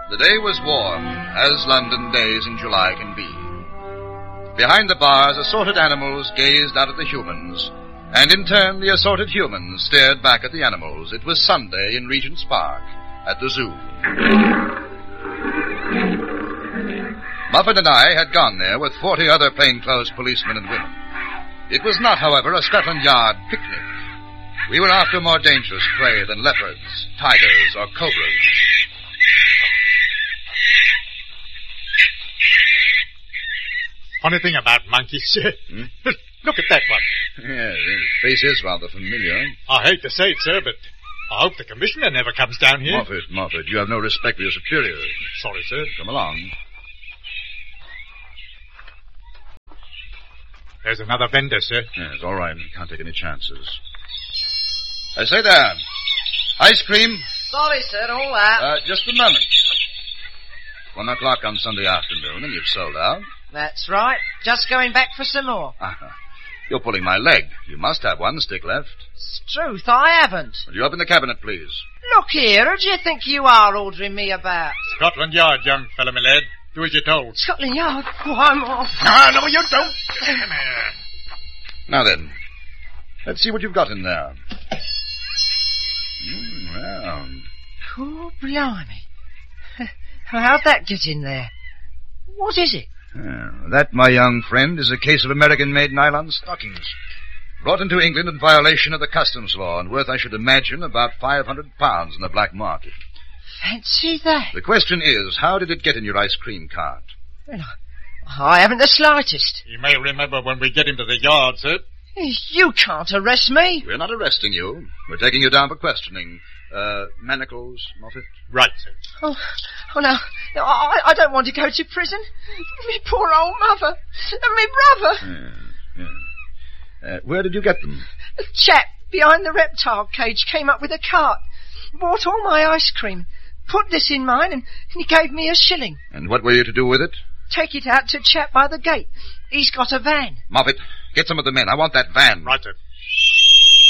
The day was warm, as London days in July can be. Behind the bars, assorted animals gazed out at the humans, and in turn the assorted humans stared back at the animals. It was Sunday in Regent's Park, at the zoo. Muffet and I had gone there with 40 other plainclothes policemen and women. It was not, however, a Scotland Yard picnic. We were after more dangerous prey than leopards, tigers, or cobras. Funny thing about monkeys, sir. Look at that one. Yeah, his face is rather familiar. I hate to say it, sir, but I hope the commissioner never comes down here. Moffat, you have no respect for your superiors. Sorry, sir. Come along. There's another vendor, sir. Yes, all right. Can't take any chances. I say there. Ice cream? Sorry, sir, all that. Just a moment. 1 o'clock on Sunday afternoon, and you've sold out. That's right. Just going back for some more. You're pulling my leg. You must have one stick left. It's truth, I haven't. Will you open the cabinet, please? Look here, who do you think you are ordering me about? Scotland Yard, young fellow, my lad. Do as you're told. Scotland Yard? Oh, I'm off. No, you don't. Come here. Now then, let's see what you've got in there. Well. Oh, blimey. How'd that get in there? What is it? That, my young friend, is a case of American-made nylon stockings. Brought into England in violation of the customs law and worth, I should imagine, about £500 in the black market. Fancy that. The question is, how did it get in your ice cream cart? Well, I haven't the slightest. You may remember when we get into the yard, sir. You can't arrest me. We're not arresting you. We're taking you down for questioning. Manacles, Moffat? Right, sir. Oh, no. I don't want to go to prison. Me poor old mother. And me brother. Yeah. Where did you get them? A chap behind the reptile cage came up with a cart, bought all my ice cream, put this in mine, and he gave me £1. And what were you to do with it? Take it out to a chap by the gate. He's got a van. Moffat, get some of the men. I want that van. Right, sir.